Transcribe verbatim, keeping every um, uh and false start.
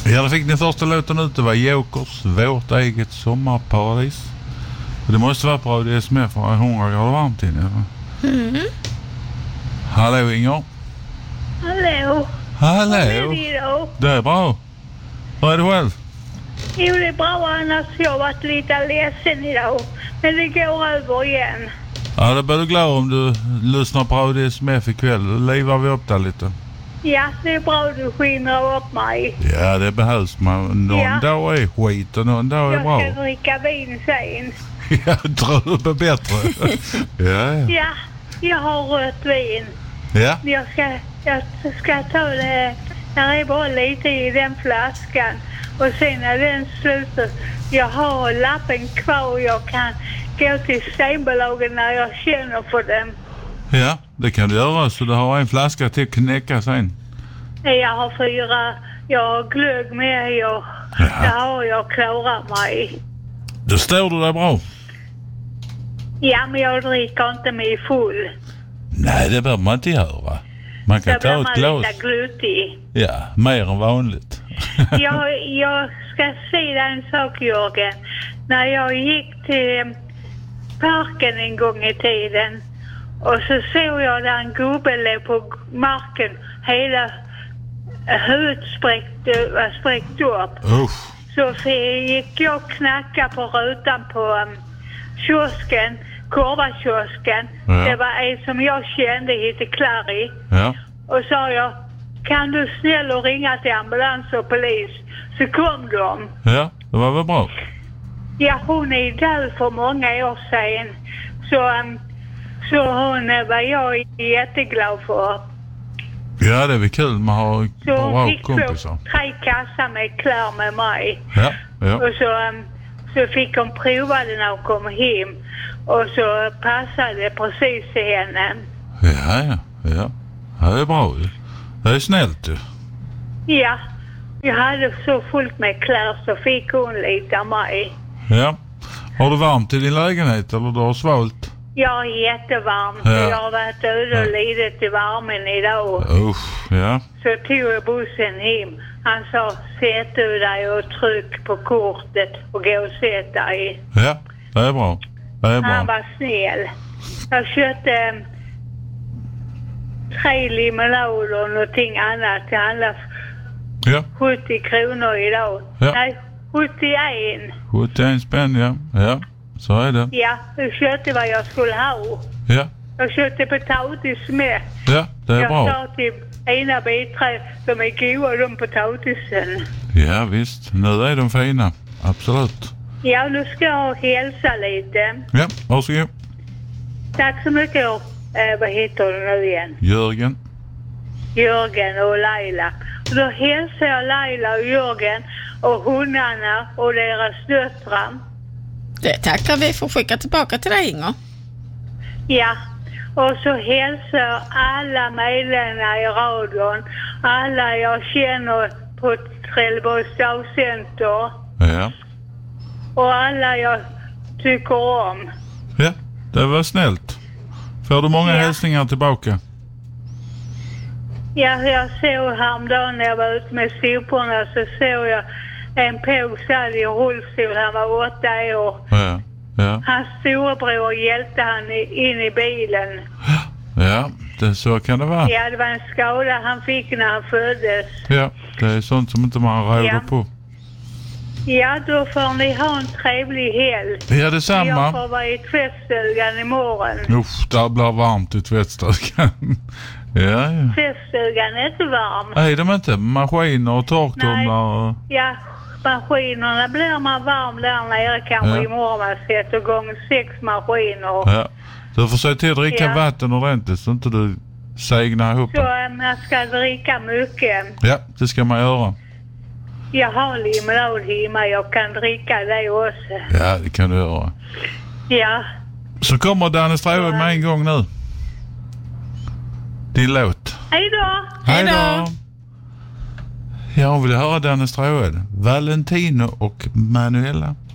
Ja, det fick ni första låten ut. Det var Jokers, Vårt eget sommarparadis. Och det måste vara bra, det är som är för hundra grader varmt inne. Mm. Hallå Inger. Hallå. Hallå. Hur är det idag? Det är bra. Vad är det själv? Jo, det är bra, annars jag har varit lite ledsen idag. Men det går över igen. Ja, det blir du glad om du lyssnar på det som är för kväll. Då livar vi upp där lite. Ja, det är bra du skiner upp mig. Ja, det behövs. Man. Någon Ja. dag är skit och någon dag är Jag bra. ska dricka vin sen. Ja, tror du på bättre? ja, ja. Ja, jag har rött vin. Ja. Jag ska, jag ska ta det. Det är bara lite i den flaskan. Och sen när den slutar, jag har lappen kvar och jag kan gå till Stenbolagen när jag känner för den. Ja, det kan du göra så du har en flaska till att knäcka sen. Jag har fyra, jag har glögg med och Ja. där har jag klarat mig. Då står du där bra. Ja, men jag dricker inte mig full. Nej, det behöver man inte göra. Man kan Då ta blir ett man glas. lite gluttig. Ja, mer än vanligt. jag, jag ska säga en sak, Jörgen. När jag gick till parken en gång i tiden och så såg jag där en gubbe låg på marken, hela huvudet spräckt, var spräckt upp. Usch. Så gick jag och knackade på rutan på um, kiosken, korvakiosken. Ja. Det var en som jag kände, hette Clary. Ja. Och sa jag, kan du snälla ringa till ambulans och polis? Så kom de. Ja, det var väl bra. Ja, hon är död för många år sedan. Så, um, så hon uh, var jag jätteglad för. Ja, det är väl kul man har Så hon bra fick kompisar. tre kassar med kläder med mig. Ja, ja. Och så, um, så fick hon prova det när hon kom hem. Och så passade det precis till henne. Ja, ja, ja. Ja, det är bra ju. Det är snällt du. Ja, jag hade så fullt med kläder så fick hon lite av mig. Ja. Har du varmt i din lägenhet eller du har svalt? Jag är jättevarm. Ja. Jag har varit ute och lidit i värmen idag. Usch, ja. Så tog jag bussen hem. Han sa, sätt du dig och tryck på kortet och gå och sätt dig. Ja, det är bra. Det är Han bra. var snäll. Jag köpte um, tre limonader och någonting annat. Det handlar Ja, sjuttio kronor idag. Ja. Nej, sjuttioen. sjuttioen spänn, ja. Ja, så är det. Ja, jag köpte vad jag skulle ha. Ja, Jag köpte potatis med. ja, det är Jag bra. sa till ena biträd, de är goda de potatisen. Ja, visst. Nu är de fina. Absolut. Ja, nu ska jag hälsa lite. Ja, varsågod. Tack så mycket. Eh, vad heter du nu igen? Jörgen. Jörgen och Laila. Och då hälsar jag Laila och Jörgen och hundarna och deras döttrar. Det tackar vi för att skicka tillbaka till dig, Inger. Ja, och så hälsar jag alla medlemmar i radion. Alla jag känner på Trelleborgs dagcenter. Ja. Och alla jag tycker om. Ja, det var snällt. Får du många Ja. hälsningar tillbaka? Ja, jag såg häromdagen när jag var ute med soporna så såg jag en påg i rullstol. Han var åtta år. Ja, ja. Hans storebror hjälpte han i- in i bilen. Ja, det, så kan det vara. Ja, det var en skada han fick när han föddes. Ja, det är sånt som inte man råder Ja. på. Ja, då får ni ha en trevlig helg. Ja, Jag detsamma. får vara i tvättstugan imorgon. Usch, där blir varmt i tvättstugan. ja, ja. Tvättstugan är inte varm. Nej, de är inte. Maskiner och torktumlar. och- Ja, maskinerna blir man varm där nere kanske Ja. imorgon. Man sätter igång sex maskiner. Ja. Du får se till att dricka Ja. vatten ordentligt så inte du segnar ihop. Så eh, man ska dricka mycket. Ja, det ska man göra. Jag har limonad hemma. Jag kan dricka det också. Ja, det kan du göra. Ja, Så kommer Danne Stråhed med en gång nu. Din låt. hej då! Hej då. Jag vill höra Danne Stråhed. Valentino och Manuela.